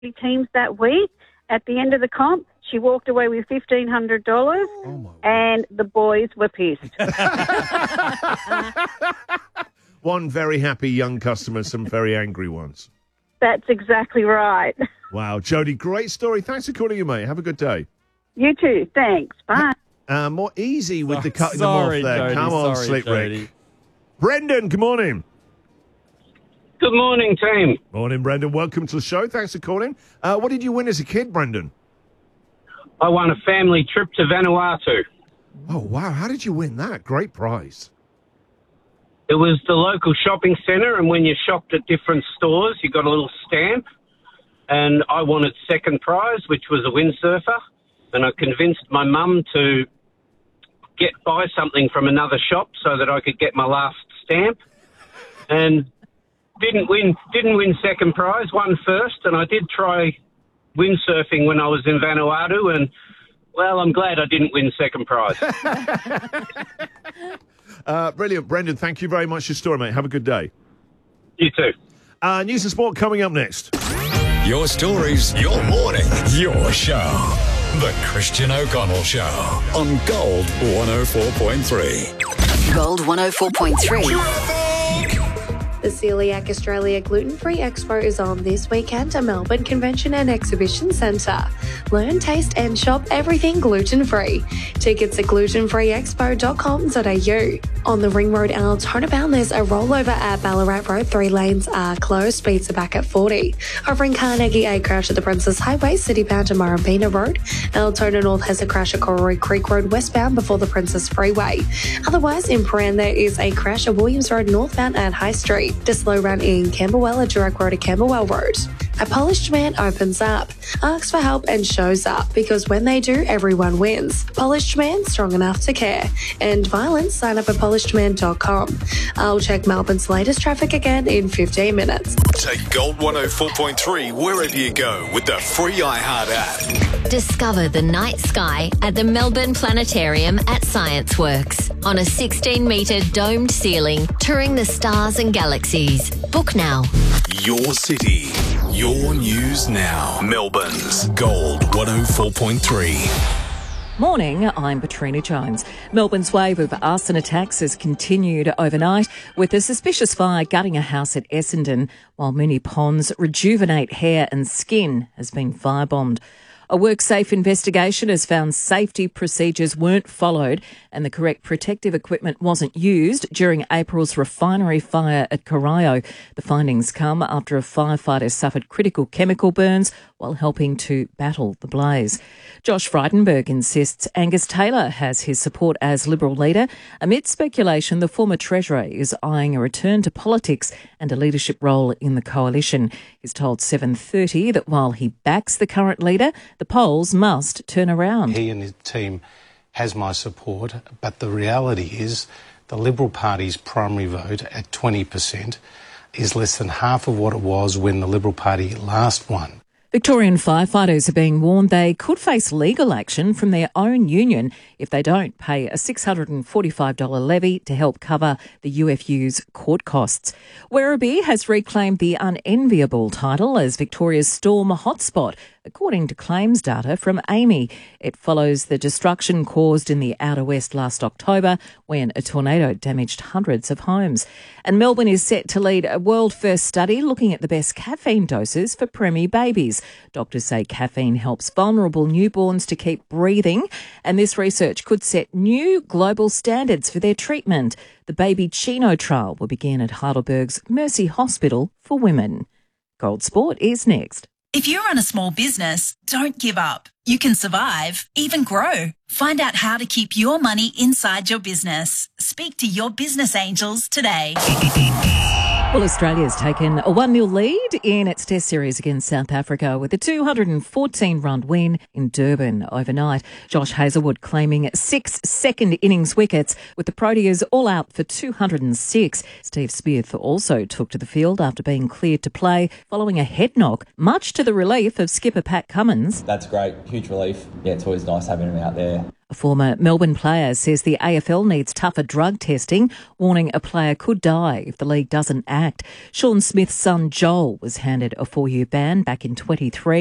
teams that week. At the end of the comp, she walked away with $1,500, and the boys were pissed. One very happy young customer, some very angry ones. That's exactly right. Wow, Jody, great story. Thanks for calling in, mate. Have a good day. You too. Thanks. Bye. More easy with the cutting them off there. Jody, Come on, Slick Rick. Brendan, good morning. Good morning, team. Morning, Brendan. Welcome to the show. Thanks for calling. What did you win as a kid, Brendan? I won a family trip to Vanuatu. Oh, wow. How did you win that? Great prize. It was the local shopping centre, and when you shopped at different stores, you got a little stamp. And I wanted second prize, which was a windsurfer. And I convinced my mum to buy something from another shop so that I could get my last stamp. And didn't win second prize, won first. And I did try windsurfing when I was in Vanuatu, and, well, I'm glad I didn't win second prize. Brilliant. Brendan, thank you very much for your story, mate. Have a good day. You too. News and sport coming up next. Your stories, your morning, your show. The Christian O'Connell Show on Gold 104.3. Gold 104.3. The Celiac Australia Gluten-Free Expo is on this weekend at Melbourne Convention and Exhibition Centre. Learn, taste and shop everything gluten-free. Tickets at glutenfreeexpo.com.au. On the Ring Road Altona bound, there's a rollover at Ballarat Road. 3 lanes are closed. Speeds are back at 40. Over in Carnegie, a crash at the Princess Highway, city bound to Murrumbeena Road. Altona North has a crash at Corroy Creek Road westbound before the Princess Freeway. Otherwise, in Prahran, there is a crash at Williams Road northbound at High Street. The slow run in Camberwell at Durack Road to Camberwell Road. A polished man opens up, asks for help and shows up, because when they do, everyone wins. Polished man, strong enough to care. And violence, sign up at polishedman.com. I'll check Melbourne's latest traffic again in 15 minutes. Take Gold 104.3 wherever you go with the free iHeart app. Discover the night sky at the Melbourne Planetarium at Science Works. On a 16-metre domed ceiling, touring the stars and galaxies. Book now. Your city, your news now. Melbourne's Gold 104.3. Morning, I'm Katrina Jones. Melbourne's wave of arson attacks has continued overnight, with a suspicious fire gutting a house at Essendon, while Moonee Ponds Rejuvenate Hair and Skin has been firebombed. A WorkSafe investigation has found safety procedures weren't followed and the correct protective equipment wasn't used during April's refinery fire at Corio. The findings come after a firefighter suffered critical chemical burns while helping to battle the blaze. Josh Frydenberg insists Angus Taylor has his support as Liberal leader. Amid speculation, the former Treasurer is eyeing a return to politics and a leadership role in the coalition. He's told 7:30 that while he backs the current leader, the polls must turn around. He and his team has my support, but the reality is the Liberal Party's primary vote at 20% is less than half of what it was when the Liberal Party last won. Victorian firefighters are being warned they could face legal action from their own union if they don't pay a $645 levy to help cover the UFU's court costs. Werribee has reclaimed the unenviable title as Victoria's storm hotspot, according to claims data from AAMI. It follows the destruction caused in the Outer West last October when a tornado damaged hundreds of homes. And Melbourne is set to lead a world-first study looking at the best caffeine doses for preemie babies. Doctors say caffeine helps vulnerable newborns to keep breathing, and this research could set new global standards for their treatment. The Baby Chino trial will begin at Heidelberg's Mercy Hospital for Women. Gold Sport is next. If you run a small business, don't give up. You can survive, even grow. Find out how to keep your money inside your business. Speak to your business angels today. Well, Australia's taken a 1-0 lead in its Test series against South Africa with a 214-run win in Durban overnight. Josh Hazlewood claiming 6 second-innings wickets, with the Proteas all out for 206. Steve Smith also took to the field after being cleared to play following a head knock, much to the relief of skipper Pat Cummins. That's great. Huge relief. Yeah, it's always nice having him out there. A former Melbourne player says the AFL needs tougher drug testing, warning a player could die if the league doesn't act. Sean Smith's son Joel was handed a 4-year ban back in 23.